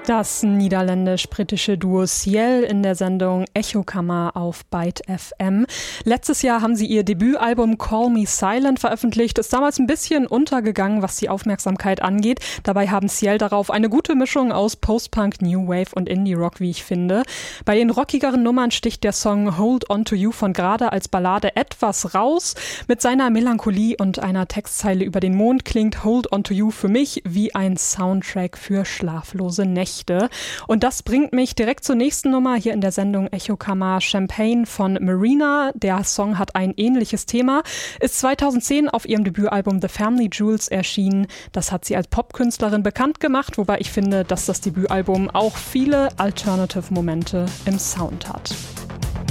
Das niederländisch-britische Duo Ciel in der Sendung Echokammer auf Byte FM. Letztes Jahr haben sie ihr Debütalbum Call Me Silent veröffentlicht. Ist damals ein bisschen untergegangen, was die Aufmerksamkeit angeht. Dabei haben Ciel darauf eine gute Mischung aus Post-Punk, New Wave und Indie-Rock, wie ich finde. Bei den rockigeren Nummern sticht der Song Hold On To You von Grade als Ballade etwas raus. Mit seiner Melancholie und einer Textzeile über den Mond klingt Hold On To You für mich wie ein Soundtrack für schlaflose Nächte. Und das bringt mich direkt zur nächsten Nummer hier in der Sendung Echokammer, Champagne von Marina. Der Song hat ein ähnliches Thema, ist 2010 auf ihrem Debütalbum The Family Jewels erschienen. Das hat sie als Popkünstlerin bekannt gemacht, wobei ich finde, dass das Debütalbum auch viele Alternative-Momente im Sound hat.